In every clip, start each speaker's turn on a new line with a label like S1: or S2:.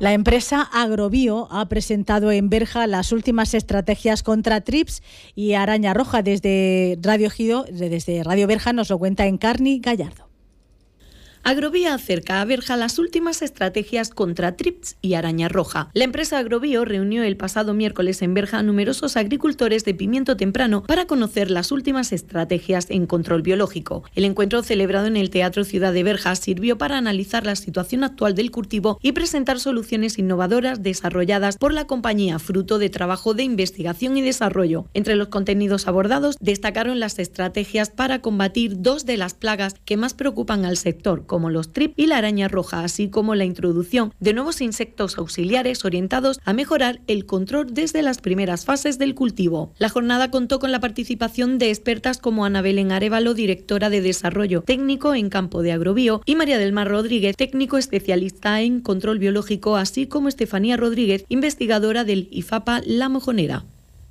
S1: La empresa Agrobio ha presentado en Berja las últimas estrategias contra trips y araña roja. Desde Radio Berja nos lo cuenta Encarni Gallardo.
S2: Agrobio acerca a Berja las últimas estrategias contra trips y araña roja. La empresa Agrobio reunió el pasado miércoles en Berja a numerosos agricultores de pimiento temprano para conocer las últimas estrategias en control biológico. El encuentro, celebrado en el Teatro Ciudad de Berja, sirvió para analizar la situación actual del cultivo y presentar soluciones innovadoras desarrolladas por la compañía, fruto de trabajo de investigación y desarrollo. Entre los contenidos abordados destacaron las estrategias para combatir dos de las plagas que más preocupan al sector, como los trips y la araña roja, así como la introducción de nuevos insectos auxiliares orientados a mejorar el control desde las primeras fases del cultivo. La jornada contó con la participación de expertas como Ana Belén Arévalo, directora de Desarrollo Técnico en Campo de Agrobio, y María del Mar Rodríguez, técnico especialista en control biológico, así como Estefanía Rodríguez, investigadora del IFAPA La Mojonera.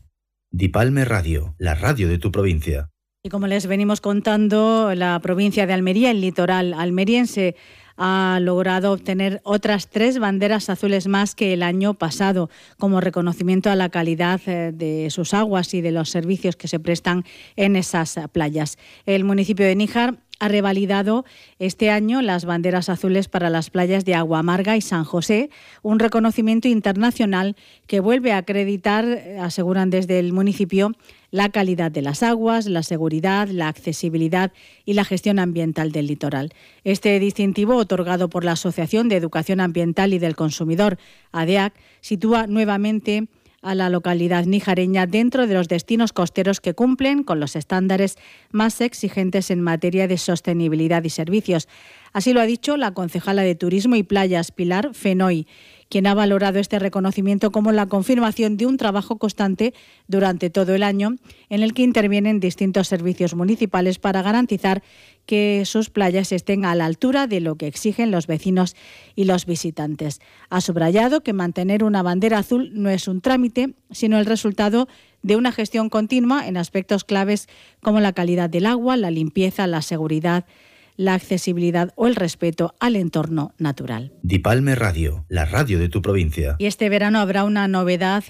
S3: Dipalme Radio, la radio de tu provincia.
S1: Y como les venimos contando, la provincia de Almería, el litoral almeriense, ha logrado obtener otras 3 banderas azules más que el año pasado, como reconocimiento a la calidad de sus aguas y de los servicios que se prestan en esas playas. El municipio de Níjar ha revalidado este año las banderas azules para las playas de Agua Amarga y San José, un reconocimiento internacional que vuelve a acreditar, aseguran desde el municipio, la calidad de las aguas, la seguridad, la accesibilidad y la gestión ambiental del litoral. Este distintivo, otorgado por la Asociación de Educación Ambiental y del Consumidor, ADEAC, sitúa nuevamente a la localidad nijareña dentro de los destinos costeros que cumplen con los estándares más exigentes en materia de sostenibilidad y servicios. Así lo ha dicho la concejala de Turismo y Playas, Pilar Fenoy, quien ha valorado este reconocimiento como la confirmación de un trabajo constante durante todo el año en el que intervienen distintos servicios municipales para garantizar que sus playas estén a la altura de lo que exigen los vecinos y los visitantes. Ha subrayado que mantener una bandera azul no es un trámite, sino el resultado de una gestión continua en aspectos claves como la calidad del agua, la limpieza, la seguridad, la accesibilidad o el respeto al entorno natural.
S3: Dipalme Radio, la radio de tu provincia.
S1: Y este verano habrá una novedad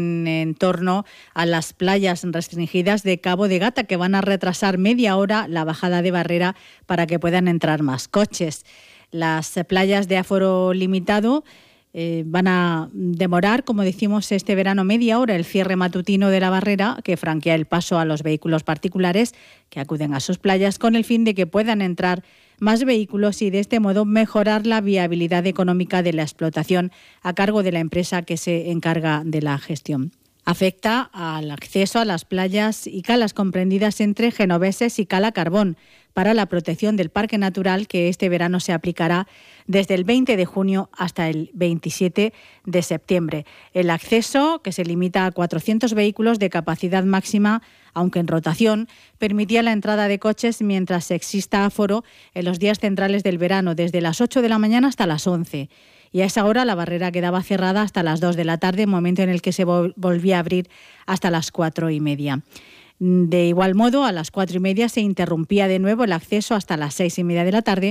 S1: en torno a las playas restringidas de Cabo de Gata, que van a retrasar media hora la bajada de barrera para que puedan entrar más coches. Las playas de aforo limitado van a demorar, como decimos, este verano media hora el cierre matutino de la barrera que franquea el paso a los vehículos particulares que acuden a sus playas, con el fin de que puedan entrar más vehículos y de este modo mejorar la viabilidad económica de la explotación a cargo de la empresa que se encarga de la gestión. Afecta al acceso a las playas y calas comprendidas entre Genoveses y Cala Carbón para la protección del Parque Natural, que este verano se aplicará desde el 20 de junio hasta el 27 de septiembre. El acceso, que se limita a 400 vehículos de capacidad máxima, aunque en rotación, permitía la entrada de coches mientras exista aforo en los días centrales del verano, desde las 8 de la mañana hasta las 11. Y a esa hora la barrera quedaba cerrada hasta las 2 de la tarde, momento en el que se volvía a abrir hasta las 4:30. De igual modo, a las 4:30 se interrumpía de nuevo el acceso hasta las 6:30 de la tarde,